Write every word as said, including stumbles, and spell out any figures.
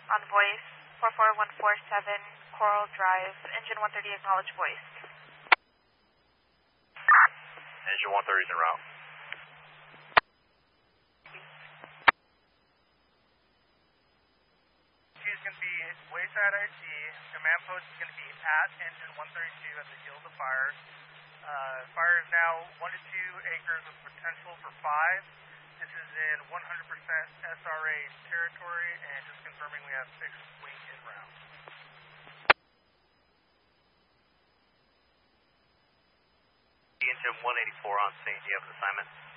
on voice, four four one four seven Coral Drive, engine one thirty, acknowledge voice. Engine one thirty is en route. Is going to be wayside I T. Command post is going to be at engine one thirty-two at the heels of fire. Uh, fire is now one to two acres with potential for five. This is in one hundred percent S R A territory, and just confirming we have fixed wing in route. Engine one eighty-four on scene. Do you have an assignment?